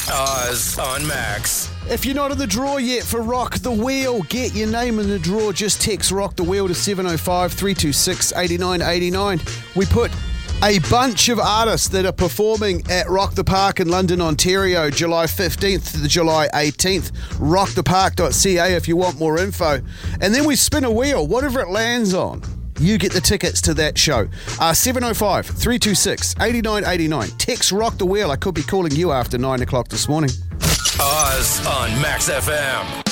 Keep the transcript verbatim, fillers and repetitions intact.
Oz on Max. If you're not in the draw yet for Rock the Wheel, get your name in the draw. Just text Rock the Wheel to seven oh five, three two six, eight nine eight nine. We put a bunch of artists that are performing at Rock the Park in London, Ontario, July fifteenth to the July eighteenth. rock the park dot c a if you want more info. And then we spin a wheel. Whatever it lands on, you get the tickets to that show. Uh, seven oh five, three two six, eight nine eight nine. Text Rock the Wheel. I could be calling you after nine o'clock this morning. Oz on Max F M.